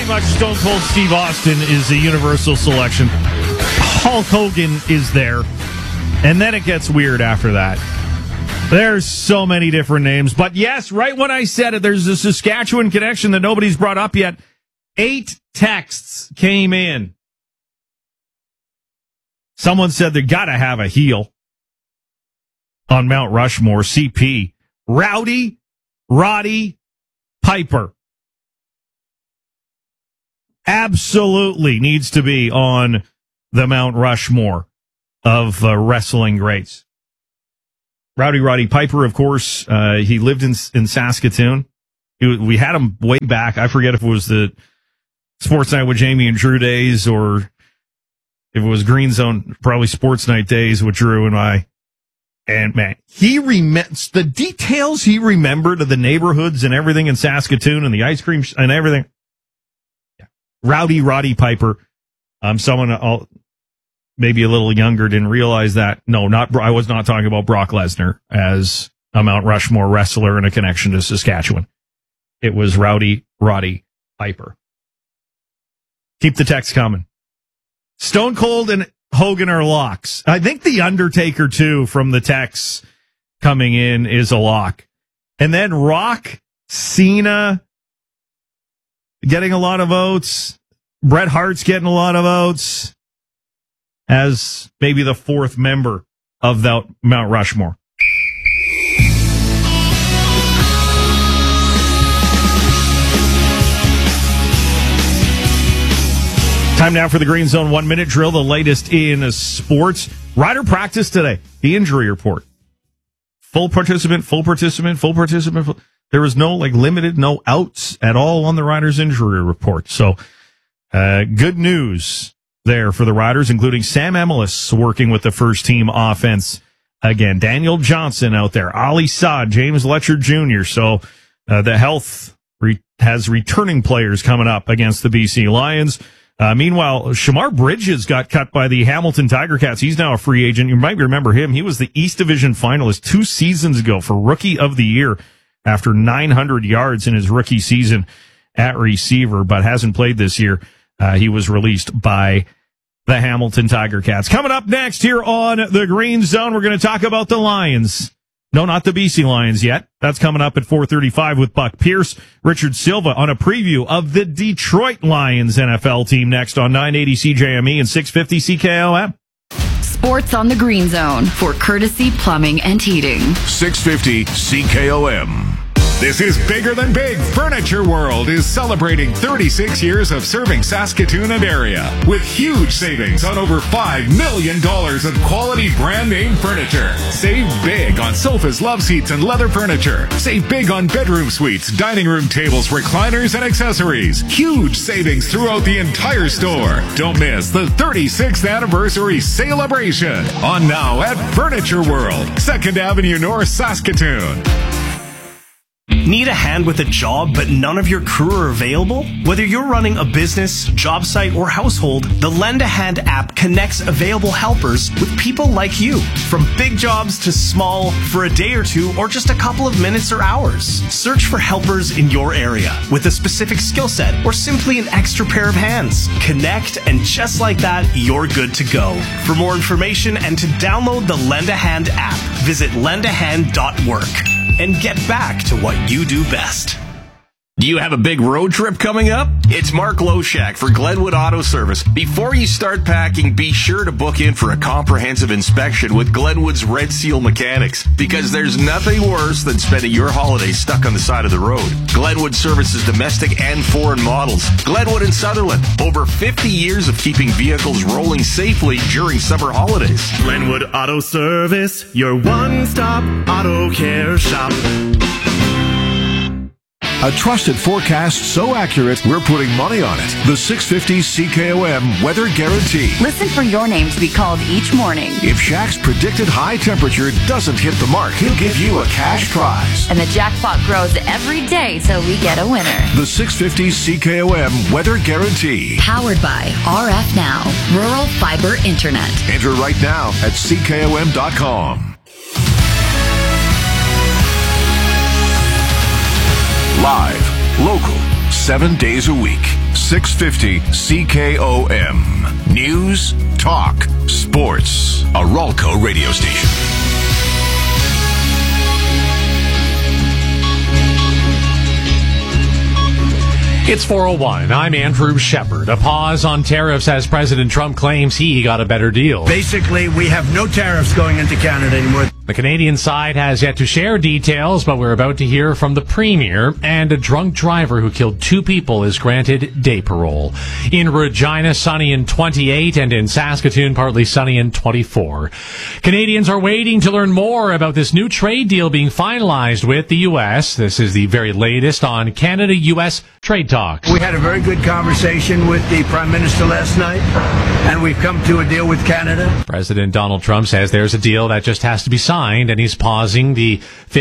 pretty much Stone Cold Steve Austin is a universal selection. Hulk Hogan is there. And then it gets weird after that. There's so many different names. But yes, right when I said it, there's a Saskatchewan connection that nobody's brought up yet. 8 texts came in. Someone said they got to have a heel on Mount Rushmore. CP. Rowdy Roddy Piper. Absolutely needs to be on the Mount Rushmore of wrestling greats. Rowdy Roddy Piper, of course, he lived in Saskatoon. We had him way back. I forget if it was the Sports Night with Jamie and Drew days or if it was Green Zone, probably Sports Night days with Drew and I. And man, he remembers the details he remembered of the neighborhoods and everything in Saskatoon and the ice cream and everything. Yeah. Rowdy Roddy Piper. Someone maybe a little younger didn't realize that. No, I was not talking about Brock Lesnar as a Mount Rushmore wrestler and a connection to Saskatchewan. It was Rowdy Roddy Piper. Keep the text coming. Stone Cold and Hogan are locks. I think The Undertaker, too, from the texts coming in is a lock. And then Rock, Cena getting a lot of votes. Bret Hart's getting a lot of votes as maybe the 4th member of that Mount Rushmore. Time now for the Green Zone 1-minute drill, the latest in sports. Rider practice today. The injury report. Full participant. There was no limited, no outs at all on the Riders injury report. So, good news there for the Riders, including Sam Emelis working with the first team offense again. Daniel Johnson out there, Ali Saad, James Letcher Jr. So the health has returning players coming up against the BC Lions. Meanwhile, Shamar Bridges got cut by the Hamilton Tiger Cats. He's now a free agent. You might remember him. He was the East Division finalist 2 seasons ago for Rookie of the Year after 900 yards in his rookie season at receiver, but hasn't played this year. He was released by the Hamilton Tiger Cats. Coming up next here on the Green Zone, we're going to talk about the Lions. No, not the BC Lions yet. That's coming up at 4:35 with Buck Pierce. Richard Silva on a preview of the Detroit Lions NFL team next on 980 CJME and 650 CKOM. Sports on the Green Zone for Courtesy Plumbing and Heating. 650 CKOM. This is Bigger Than Big. Furniture World is celebrating 36 years of serving Saskatoon and area with huge savings on over $5 million of quality brand name furniture. Save big on sofas, love seats, and leather furniture. Save big on bedroom suites, dining room tables, recliners, and accessories. Huge savings throughout the entire store. Don't miss the 36th anniversary celebration on now at Furniture World, 2nd Avenue North, Saskatoon. Need a hand with a job, but none of your crew are available? Whether you're running a business, job site, or household, the Lend a Hand app connects available helpers with people like you. From big jobs to small, for a day or two, or just a couple of minutes or hours. Search for helpers in your area with a specific skill set or simply an extra pair of hands. Connect, and just like that, you're good to go. For more information and to download the Lend a Hand app, visit lendahand.work. And get back to what you do best. Do you have a big road trip coming up? It's Mark Loshak for Glenwood Auto Service. Before you start packing, be sure to book in for a comprehensive inspection with Glenwood's Red Seal Mechanics, because there's nothing worse than spending your holiday stuck on the side of the road. Glenwood services domestic and foreign models. Glenwood and Sutherland, over 50 years of keeping vehicles rolling safely during summer holidays. Glenwood Auto Service, your one-stop auto care shop. A trusted forecast so accurate, we're putting money on it. The 650 CKOM Weather Guarantee. Listen for your name to be called each morning. If Shaq's predicted high temperature doesn't hit the mark, he'll give you a cash prize. And the jackpot grows every day, so we get a winner. The 650 CKOM Weather Guarantee. Powered by RF Now, Rural Fiber Internet. Enter right now at CKOM.com. Live, local, 7 days a week. 650 CKOM. News, talk, sports. A Ralco radio station. It's 4:01. I'm Andrew Shepard. A pause on tariffs as President Trump claims he got a better deal. Basically, we have no tariffs going into Canada anymore. The Canadian side has yet to share details, but we're about to hear from the Premier, and a drunk driver who killed 2 people is granted day parole. In Regina, sunny and 28, and in Saskatoon, partly sunny and 24. Canadians are waiting to learn more about this new trade deal being finalized with the U.S. This is the very latest on Canada-U.S. trade talks. We had a very good conversation with the Prime Minister last night, and we've come to a deal with Canada. President Donald Trump says there's a deal that just has to be signed, and he's pausing the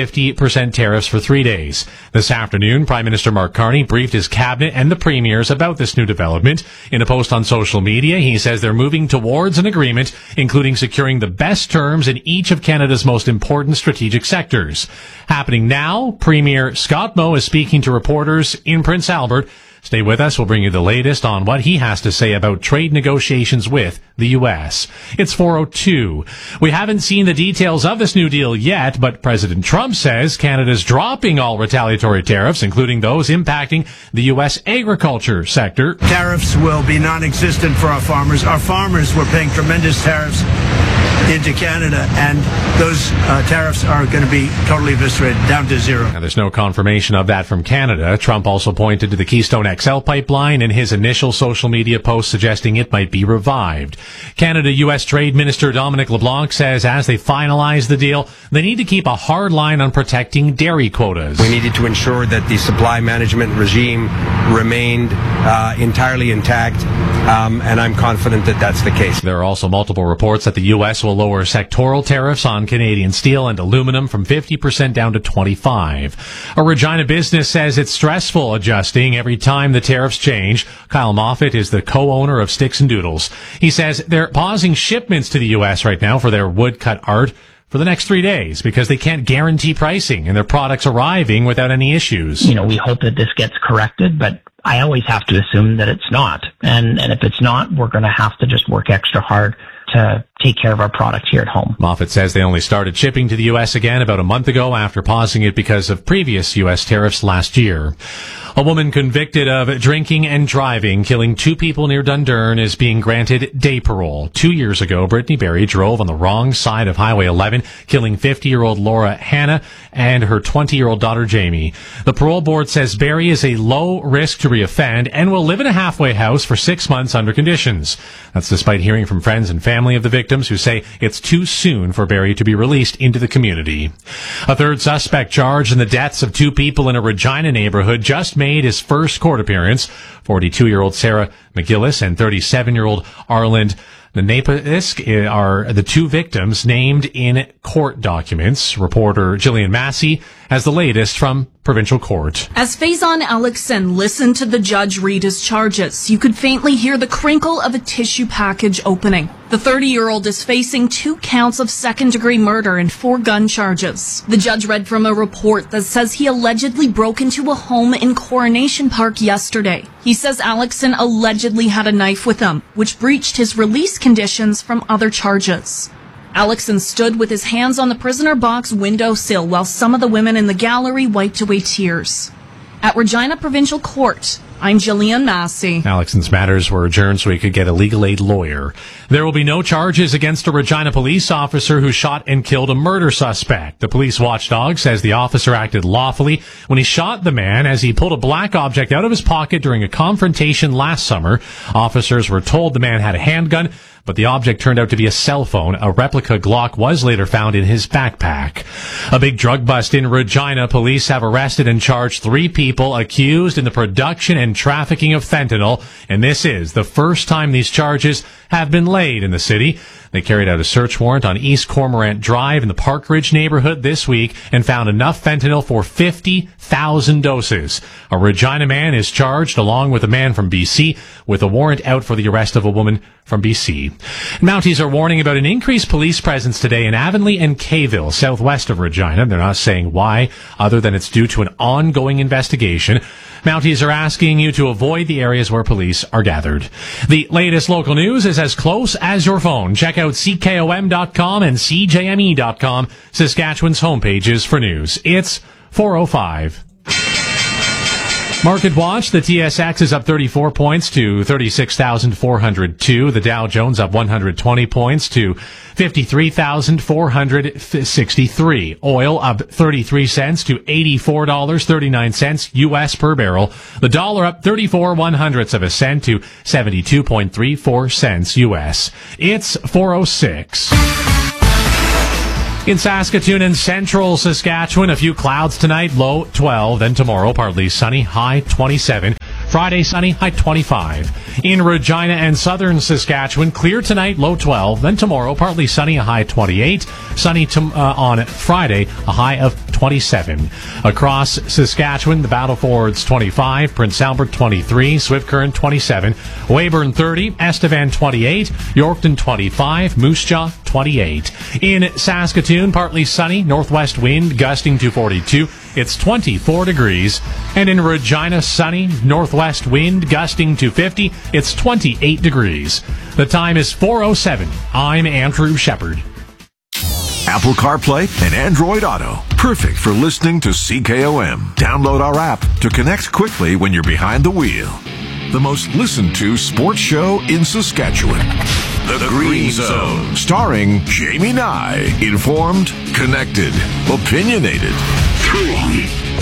50% tariffs for 3 days. This afternoon, Prime Minister Mark Carney briefed his cabinet and the premiers about this new development. In a post on social media, he says they're moving towards an agreement, including securing the best terms in each of Canada's most important strategic sectors. Happening now, Premier Scott Moe is speaking to reporters in Prince Albert. Stay with us. We'll bring you the latest on what he has to say about trade negotiations with the U.S. It's 4:02. We haven't seen the details of this new deal yet, but President Trump says Canada's dropping all retaliatory tariffs, including those impacting the U.S. agriculture sector. Tariffs will be non-existent for our farmers. Our farmers were paying tremendous tariffs into Canada, and those tariffs are going to be totally eviscerated, down to zero. Now, there's no confirmation of that from Canada. Trump also pointed to the Keystone XL pipeline in his initial social media post, suggesting it might be revived. Canada-U.S. Trade Minister Dominic LeBlanc says as they finalize the deal, they need to keep a hard line on protecting dairy quotas. We needed to ensure that the supply management regime remained entirely intact, and I'm confident that that's the case. There are also multiple reports that the U.S. will lower sectoral tariffs on Canadian steel and aluminum from 50% down to 25%. A Regina business says it's stressful adjusting every time the tariffs change. Kyle Moffat is the co-owner of Sticks and Doodles. He says they're pausing shipments to the U.S. right now for their woodcut art for the next 3 days because they can't guarantee pricing and their products arriving without any issues. You know, we hope that this gets corrected, but I always have to assume that it's not. And if it's not, we're going to have to just work extra hard to take care of our product here at home. Moffat says they only started shipping to the U.S. again about a month ago after pausing it because of previous U.S. tariffs last year. A woman convicted of drinking and driving, killing 2 people near Dundurn, is being granted day parole. 2 years ago, Brittany Berry drove on the wrong side of Highway 11, killing 50-year-old Laura Hanna and her 20-year-old daughter Jamie. The parole board says Berry is a low risk to reoffend and will live in a halfway house for 6 months under conditions. That's despite hearing from friends and family of the victims who say it's too soon for Berry to be released into the community. A third suspect charged in the deaths of 2 people in a Regina neighborhood just made his first court appearance. 42-year-old Sarah McGillis and 37-year-old Arland Nanepask are the 2 victims named in court documents. Reporter Jillian Massey has the latest from Provincial Court. As Faison Alexson listened to the judge read his charges, you could faintly hear the crinkle of a tissue package opening. The 30-year-old is facing 2 counts of second-degree murder and 4 gun charges. The judge read from a report that says he allegedly broke into a home in Coronation Park yesterday. He says Alexson allegedly had a knife with him, which breached his release conditions from other charges. Alexson stood with his hands on the prisoner box windowsill while some of the women in the gallery wiped away tears. At Regina Provincial Court, I'm Jillian Massey. Alexson's matters were adjourned so he could get a legal aid lawyer. There will be no charges against a Regina police officer who shot and killed a murder suspect. The police watchdog says the officer acted lawfully when he shot the man as he pulled a black object out of his pocket during a confrontation last summer. Officers were told the man had a handgun, but the object turned out to be a cell phone. A replica Glock was later found in his backpack. A big drug bust in Regina. Police have arrested and charged 3 people accused in the production and trafficking of fentanyl, and this is the first time these charges have been laid in the city. They carried out a search warrant on East Cormorant Drive in the Park Ridge neighborhood this week and found enough fentanyl for 50,000 doses. A Regina man is charged along with a man from BC with a warrant out for the arrest of a woman from BC. Mounties are warning about an increased police presence today in Avonlea and Kayville, southwest of Regina. They're not saying why, other than it's due to an ongoing investigation. Mounties are asking you to avoid the areas where police are gathered. The latest local news is as close as your phone. Check out CKOM.com and CJME.com, Saskatchewan's homepages for news. It's 4:05. Market Watch, the TSX is up 34 points to 36,402. The Dow Jones up 120 points to 53,463. Oil up 33 cents to $84.39 U.S. per barrel. The dollar up 34 1/100 of a cent to 72.34 cents U.S. It's 4:06. In Saskatoon and central Saskatchewan, a few clouds tonight, low 12. Then tomorrow, partly sunny, high 27. Friday, sunny, high 25. In Regina and southern Saskatchewan, clear tonight, low 12. Then tomorrow, partly sunny, a high 28. Sunny on Friday, a high of 27. Across Saskatchewan, the Battlefords 25, Prince Albert 23, Swift Current 27, Weyburn 30, Estevan 28, Yorkton 25, Moose Jaw 28. In Saskatoon, partly sunny, northwest wind gusting to 42. It's 24 degrees. And in Regina, sunny, northwest wind gusting to 50. It's 28 degrees. The time is 4:07. I'm Andrew Shepard. Apple CarPlay and Android Auto. Perfect for listening to CKOM. Download our app to connect quickly when you're behind the wheel. The most listened to sports show in Saskatchewan. The Green Zone. Starring Jamie Nye. Informed, connected, opinionated. 3